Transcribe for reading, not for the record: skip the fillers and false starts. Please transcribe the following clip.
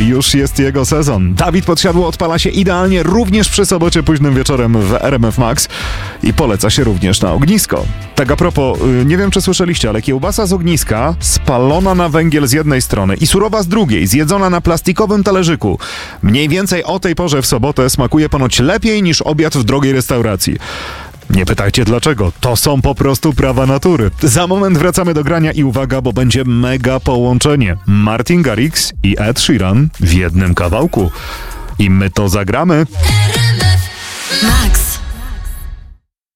już jest jego sezon. Dawid Podsiadło odpala się idealnie również przy sobocie późnym wieczorem w RMF Max i poleca się również na ognisko. Tak a propos, nie wiem czy słyszeliście, ale kiełbasa z ogniska spalona na węgiel z jednej strony i surowa z drugiej, zjedzona na plastikowym talerzyku. Mniej więcej o tej porze w sobotę smakuje ponoć lepiej niż obiad w drogiej restauracji. Nie pytajcie dlaczego, to są po prostu prawa natury. Za moment wracamy do grania i uwaga, bo będzie mega połączenie. Martin Garrix i Ed Sheeran w jednym kawałku. I my to zagramy. Max.